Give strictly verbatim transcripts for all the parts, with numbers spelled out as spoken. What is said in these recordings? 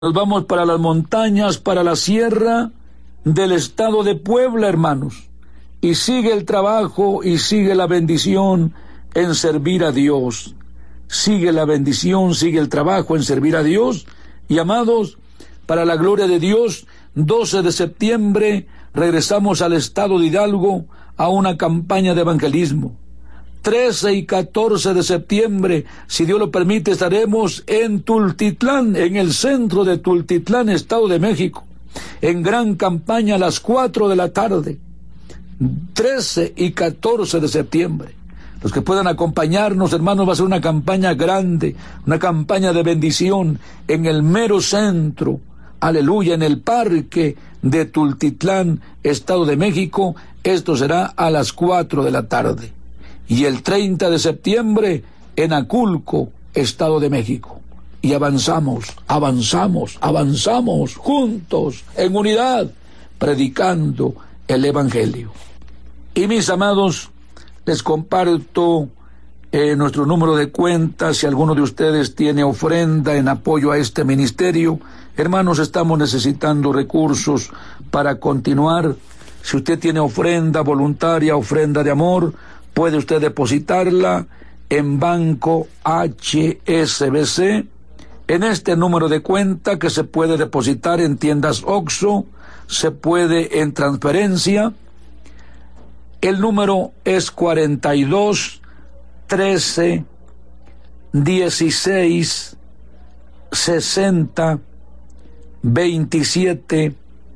Nos vamos para las montañas, para la sierra del estado de Puebla, hermanos. Y sigue el trabajo y sigue la bendición en servir a Dios. Sigue la bendición, sigue el trabajo en servir a Dios. Y amados, para la gloria de Dios, doce de septiembre regresamos al estado de Hidalgo a una campaña de evangelismo. trece y catorce de septiembre, si Dios lo permite, estaremos en Tultitlán, en el centro de Tultitlán, Estado de México, en gran campaña a las cuatro de la tarde, trece y catorce de septiembre. Los que puedan acompañarnos, hermanos, va a ser una campaña grande, una campaña de bendición en el mero centro, aleluya, en el parque de Tultitlán, Estado de México. Esto será a las cuatro de la tarde. Y el treinta de septiembre en Aculco, Estado de México. Y avanzamos, avanzamos, avanzamos juntos, en unidad, predicando el Evangelio. Y mis amados, les comparto eh, nuestro número de cuenta. Si alguno de ustedes tiene ofrenda en apoyo a este ministerio, hermanos, estamos necesitando recursos para continuar. Si usted tiene ofrenda voluntaria, ofrenda de amor, puede usted depositarla en Banco H S B C, en este número de cuenta que se puede depositar en tiendas Oxxo, se puede en transferencia. El número es cuarenta y dos, trece, dieciséis, sesenta, veintisiete,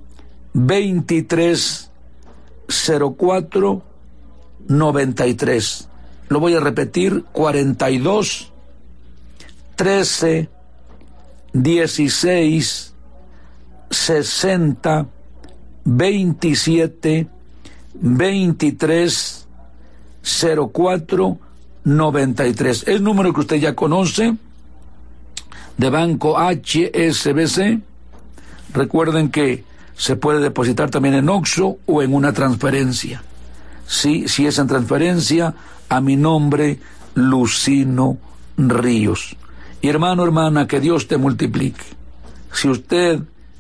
veintitrés, cero cuatro, noventa y tres. Lo voy a repetir: cuarenta y dos, trece, dieciséis, sesenta, veintisiete, veintitrés, cero cuatro, noventa y tres. Es número que usted ya conoce, de Banco H S B C. Recuerden que se puede depositar también en Oxxo o en una transferencia. Sí, si es en transferencia, a mi nombre, Lucino Ríos. Y hermano, hermana, que Dios te multiplique. Si usted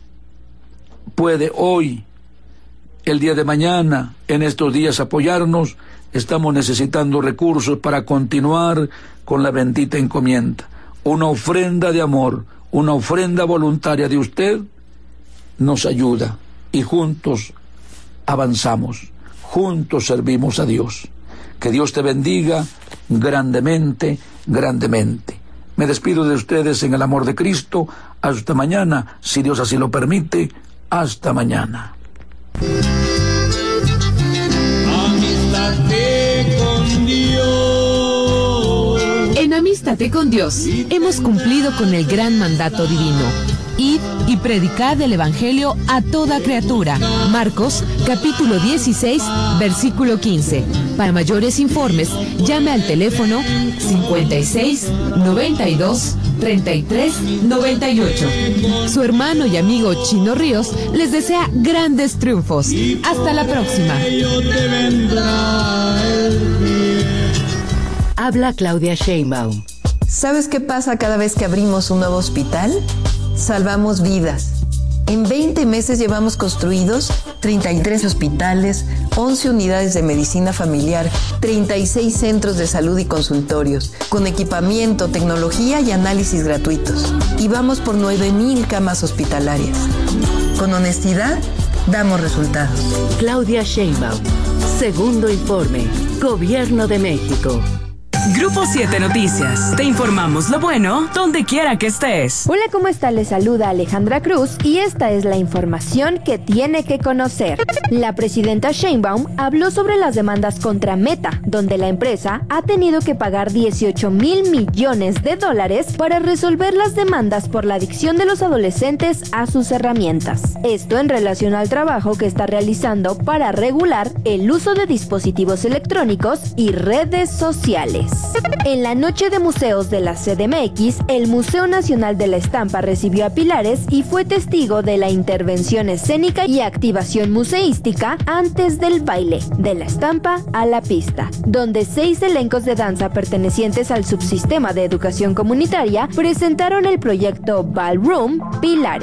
puede hoy, el día de mañana, en estos días apoyarnos, estamos necesitando recursos para continuar con la bendita encomienda. Una ofrenda de amor, una ofrenda voluntaria de usted nos ayuda y juntos avanzamos. Juntos servimos a Dios. Que Dios te bendiga grandemente, grandemente. Me despido de ustedes en el amor de Cristo. Hasta mañana, si Dios así lo permite. Hasta mañana. Amístate con Dios. En Amístate con Dios hemos cumplido con el gran mandato divino. Id y predicad el Evangelio a toda criatura. Marcos, capítulo dieciséis, versículo quince. Para mayores informes, llame al teléfono cincuenta y seis, noventa y dos, treinta y tres, noventa y ocho. Su hermano y amigo Chino Ríos les desea grandes triunfos. Hasta la próxima. Habla Claudia Sheinbaum. ¿Sabes qué pasa cada vez que abrimos un nuevo hospital? Salvamos vidas. En veinte meses llevamos construidos treinta y tres hospitales, once unidades de medicina familiar, treinta y seis centros de salud y consultorios, con equipamiento, tecnología y análisis gratuitos. Y vamos por nueve mil camas hospitalarias. Con honestidad, damos resultados. Claudia Sheinbaum. Segundo informe. Gobierno de México. Grupo siete Noticias. Te informamos lo bueno donde quiera que estés. Hola, ¿cómo está? Les saluda Alejandra Cruz y esta es la información que tiene que conocer. La presidenta Sheinbaum habló sobre las demandas contra Meta, donde la empresa ha tenido que pagar dieciocho mil millones de dólares para resolver las demandas por la adicción de los adolescentes a sus herramientas. Esto en relación al trabajo que está realizando para regular el uso de dispositivos electrónicos y redes sociales. En la noche de museos de la C D M X, el Museo Nacional de la Estampa recibió a Pilares y fue testigo de la intervención escénica y activación museística antes del baile, de la estampa a la pista, donde seis elencos de danza pertenecientes al subsistema de educación comunitaria presentaron el proyecto Ballroom Pilares.